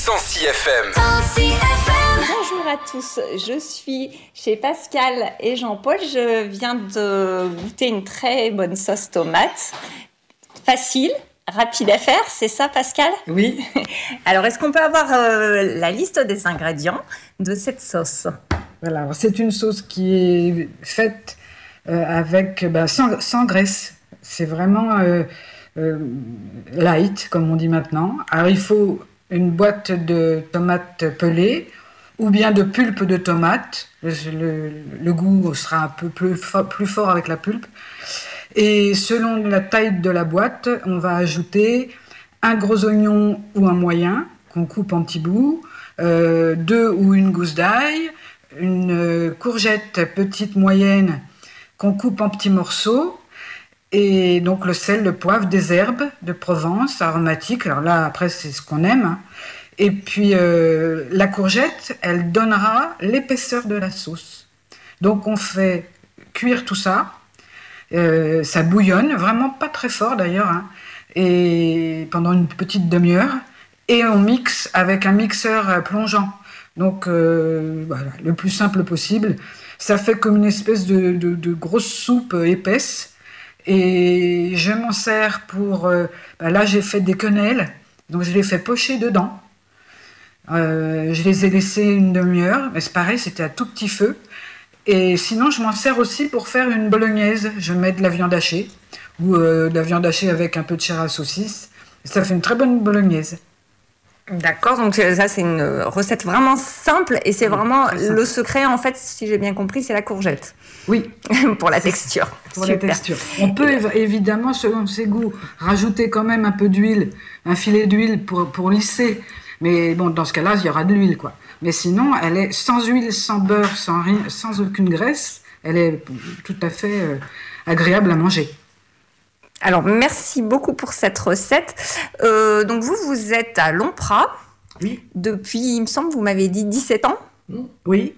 Sensi FM. Bonjour à tous, je suis chez Pascal et Jean-Paul. Je viens de goûter une très bonne sauce tomate. Facile, rapide à faire, c'est ça Pascal ? Oui. Alors est-ce qu'on peut avoir la liste des ingrédients de cette sauce ? Voilà, alors, c'est une sauce qui est faite avec sans graisse. C'est vraiment light, comme on dit maintenant. Alors il faut une boîte de tomates pelées ou bien de pulpe de tomate. Le goût sera un peu plus fort avec la pulpe. Et selon la taille de la boîte, on va ajouter un gros oignon ou un moyen qu'on coupe en petits bouts, 2 ou une gousse d'ail, une courgette petite moyenne qu'on coupe en petits morceaux, et donc le sel, le poivre, des herbes de Provence aromatiques. Alors là, après, c'est ce qu'on aime. Et puis la courgette, elle donnera l'épaisseur de la sauce. Donc on fait cuire tout ça. Ça bouillonne, vraiment pas très fort d'ailleurs, hein, et pendant une petite demi-heure. Et on mixe avec un mixeur plongeant. Donc voilà, le plus simple possible. Ça fait comme une espèce de grosse soupe épaisse. Et je m'en sers pour... là, j'ai fait des quenelles, donc je les fais pocher dedans. Je les ai laissés une demi-heure, mais c'est pareil, c'était à tout petit feu. Et sinon, je m'en sers aussi pour faire une bolognaise. Je mets de la viande hachée, ou de la viande hachée avec un peu de chair à saucisse. Ça fait une très bonne bolognaise. D'accord, donc ça c'est une recette vraiment simple et c'est vraiment le secret en fait, si j'ai bien compris, c'est la courgette. Oui. Pour la texture. Pour la texture. On peut évidemment, selon ses goûts, rajouter quand même un peu d'huile, un filet d'huile pour lisser. Mais bon, dans ce cas-là, il y aura de l'huile, quoi. Mais sinon, elle est sans huile, sans beurre, sans aucune graisse. Elle est tout à fait agréable à manger. Alors, merci beaucoup pour cette recette. Donc, vous êtes à Lompra. Oui. Depuis, il me semble, vous m'avez dit 17 ans. Oui.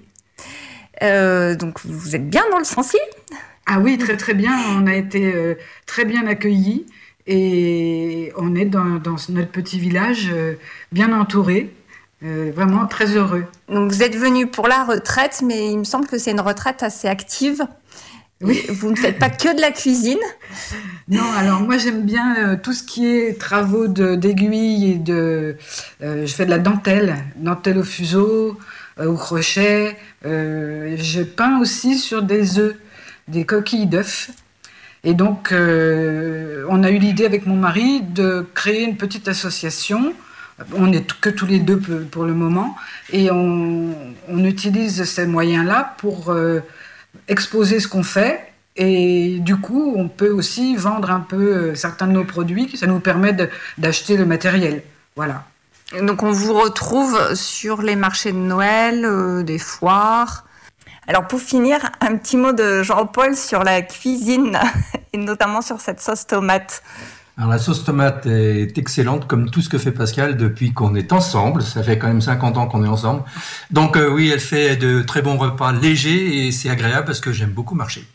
Donc, vous êtes bien dans le Sancy ? Ah oui, très très bien. On a été très bien accueillis et on est dans notre petit village bien entouré. Vraiment très heureux. Donc, vous êtes venu pour la retraite, mais il me semble que c'est une retraite assez active. Oui. Vous ne faites pas que de la cuisine ? Non, alors moi j'aime bien tout ce qui est travaux d'aiguille et je fais de la dentelle au fuseau, au crochet. Je peins aussi sur des œufs, des coquilles d'œufs. Et donc on a eu l'idée avec mon mari de créer une petite association. On n'est que tous les deux pour le moment. Et on utilise ces moyens-là pour... exposer ce qu'on fait, et du coup on peut aussi vendre un peu certains de nos produits, ça nous permet d'acheter le matériel. Voilà. Donc on vous retrouve sur les marchés de Noël, des foires. Alors pour finir, un petit mot de Jean-Paul sur la cuisine et notamment sur cette sauce tomate. Alors la sauce tomate est excellente comme tout ce que fait Pascal depuis qu'on est ensemble. Ça fait quand même 50 ans qu'on est ensemble. Donc oui, elle fait de très bons repas légers et c'est agréable parce que j'aime beaucoup marcher.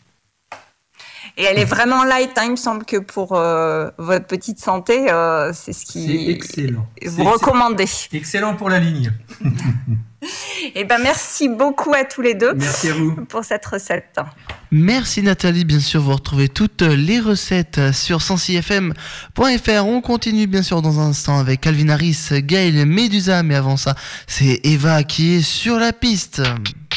Et elle est vraiment light, hein. Il me semble que pour votre petite santé, c'est ce qui... C'est excellent. Vous recommandez. Excellent pour la ligne. Eh ben merci beaucoup à tous les deux. Merci à vous. Pour cette recette. Merci Nathalie, bien sûr vous retrouvez toutes les recettes sur sensifm.fr. On continue bien sûr dans un instant avec Calvin Harris, Gaël Médusa, mais avant ça c'est Eva qui est sur la piste.